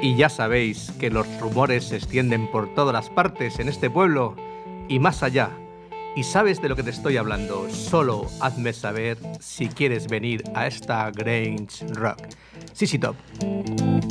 Y ya sabéis que los rumores se extienden por todas las partes en este pueblo y más allá. Y sabes de lo que te estoy hablando, solo hazme saber si quieres venir a esta Grange Rock. Sí, Top.